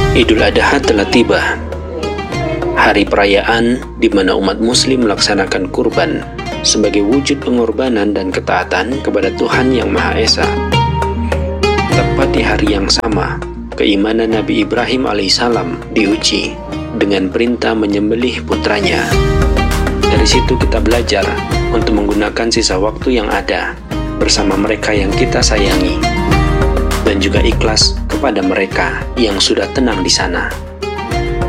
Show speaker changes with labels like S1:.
S1: Idul Adha telah tiba. Hari perayaan di mana umat muslim melaksanakan kurban sebagai wujud pengorbanan dan ketaatan kepada Tuhan Yang Maha Esa. Tepat di hari yang sama, keimanan Nabi Ibrahim alaihissalam diuji dengan perintah menyembelih putranya. Dari situ kita belajar untuk menggunakan sisa waktu yang ada bersama mereka yang kita sayangi, dan juga ikhlas kepada mereka yang sudah tenang di sana.